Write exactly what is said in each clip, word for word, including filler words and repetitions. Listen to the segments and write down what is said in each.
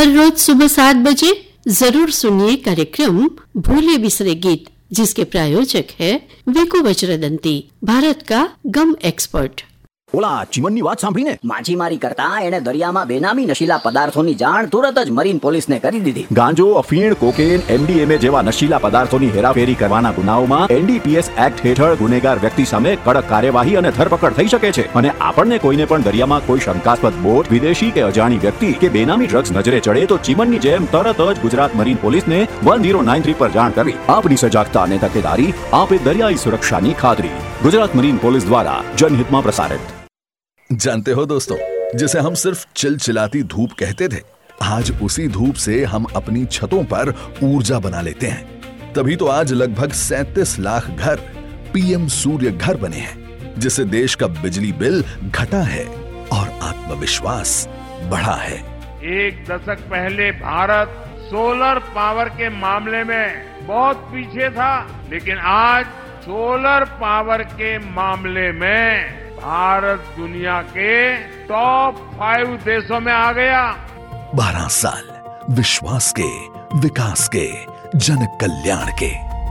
हर रोज सुबह सात बजे जरूर सुनिए कार्यक्रम भूले बिसरे गीत, जिसके प्रायोजक है वेको वज्रदंती, भारत का गम एक्सपर्ट। ઓલા ચીમનની વાત સાંભળીને માછીમારી કરતા એણે દરિયામાં બેનામી નશીલા પદાર્થોની જાણ તુરત જ મરીન પોલીસને કરી દીધી. ગાંજો, અફીણ, કોકેન, એમડીએમએ જેવા નશીલા પદાર્થોની હેરાફેરી કરવાના ગુનાઓમાં એનડીપીએસ એક્ટ હેઠળ ગુનેગાર વ્યક્તિ સામે કડક કાર્યવાહી અને ધરપકડ થઈ શકે છે. અને આપણને કોઈને પણ દરિયામાં કોઈ શંકાસ્પદ બોટ, વિદેશી કે અજાણી વ્યક્તિ કે બેનામી ડ્રગ્સ નજરે ચડે તો ચીમનની જેમ તરત જ ગુજરાત મરીન પોલીસને વન ઝીરો નાઇન થ્રી પર જાણ કરવી. આપની સજાગતા અને તકેદારી આપે દરિયાઈ સુરક્ષાની ખાતરી. ગુજરાત मरीन पुलिस द्वारा जनहित में प्रसारित। जानते हो दोस्तों, जिसे हम सिर्फ चिलचिलाती धूप कहते थे, आज उसी धूप से हम अपनी छतों पर ऊर्जा बना लेते हैं। तभी तो आज लगभग सैंतीस लाख घर पीएम सूर्य घर बने हैं, जिससे देश का बिजली बिल घटा है और आत्मविश्वास बढ़ा है। एक दशक पहले भारत सोलर पावर के मामले में बहुत पीछे था, लेकिन आज सोलर पावर के मामले में भारत दुनिया के टॉप फाइव देशों में आ गया। बारह साल विश्वास के, विकास के, जन कल्याण के।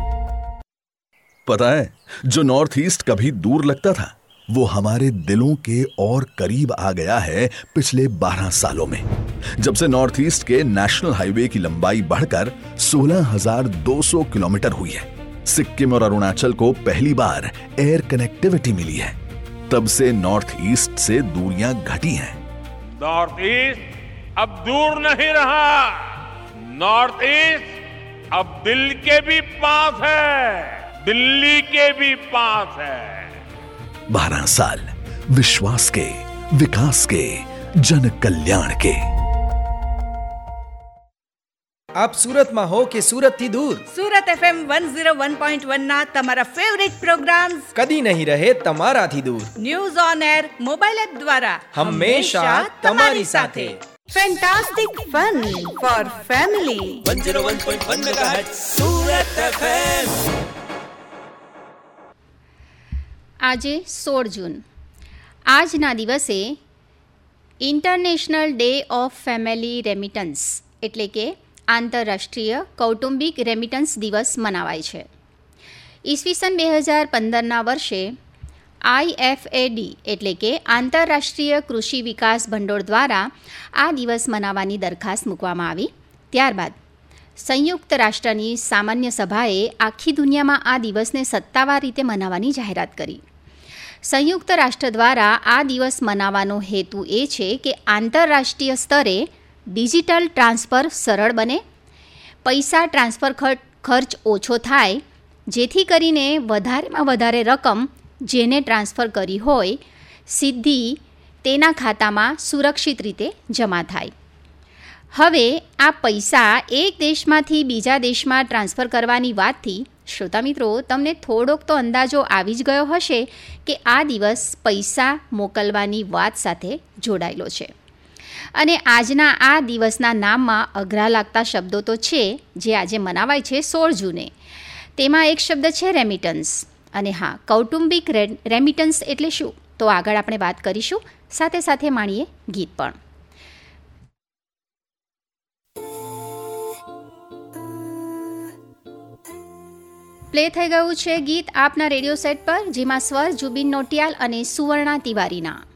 पता है, जो नॉर्थ ईस्ट कभी दूर लगता था, वो हमारे दिलों के और करीब आ गया है पिछले बारह सालों में। जब से नॉर्थ ईस्ट के नेशनल हाईवे की लंबाई बढ़कर सोलह हजार दो सौ किलोमीटर हुई है, सिक्किम और अरुणाचल को पहली बार एयर कनेक्टिविटी मिली है, तब से नॉर्थ ईस्ट से दूरियां घटी हैं। नॉर्थ ईस्ट अब दूर नहीं रहा, नॉर्थ ईस्ट अब दिल के भी पास है, दिल्ली के भी पास है। बारह साल विश्वास के, विकास के, जन कल्याण के। આપ સુરતમાં હો કે સુરતથી દૂર, સુરત એફએમ સો એક પોઈન્ટ એક ના તમારા ફેવરિટ પ્રોગ્રામ્સ કદી નહીં રહે તમારાથી દૂર. News on air mobile app દ્વારા હંમેશા તમારી સાથે. Fantastic fun four family. સો એક પોઈન્ટ એક મેગાહર્ટ્ઝ સુરત એફએમ. આજે સોળ જૂન, આજના દિવસે international day of family remittance એટલે કે આંતરરાષ્ટ્રીય કૌટુંબિક રેમિટન્સ દિવસ મનાવાય છે. ઈસવીસન બે હજાર પંદરના વર્ષે આઈએફએડી એટલે કે આંતરરાષ્ટ્રીય કૃષિ વિકાસ ભંડોળ દ્વારા આ દિવસ મનાવવાની દરખાસ્ત મૂકવામાં આવી. ત્યારબાદ સંયુક્ત રાષ્ટ્રની સામાન્ય સભાએ આખી દુનિયામાં આ દિવસને સત્તાવાર રીતે મનાવવાની જાહેરાત કરી. સંયુક્ત રાષ્ટ્ર દ્વારા આ દિવસ મનાવવાનો હેતુ એ છે કે આંતરરાષ્ટ્રીય સ્તરે ડિજિટલ ટ્રાન્સફર સરળ બને, પૈસા ટ્રાન્સફર ખર્ચ ઓછો થાય, જેથી કરીને વધારેમાં વધારે રકમ જેને ટ્રાન્સફર કરી હોય સીધી તેના ખાતામાં સુરક્ષિત રીતે જમા થાય. હવે આ પૈસા એક દેશમાંથી બીજા દેશમાં ટ્રાન્સફર કરવાની વાતથી શ્રોતા મિત્રો તમને થોડોક તો અંદાજો આવી જ ગયો હશે કે આ દિવસ પૈસા મોકલવાની વાત સાથે જોડાયેલો છે. અને આજના આ દિવસના નામમાં અઘરા લાગતા શબ્દો તો છે જે આજે મનાવાય છે સોળ જૂને. તેમાં એક શબ્દ છે રેમિટન્સ. અને હા, કૌટુંબિક રેમિટન્સ એટલે શું તો આગળ આપણે વાત કરીશું, સાથે સાથે માણીએ ગીત પણ. પ્લે થઈ ગયું છે ગીત આપના રેડિયો સેટ પર, જેમાં સ્વર જુબિન નોટિયાલ અને સુવર્ણા તિવારીના.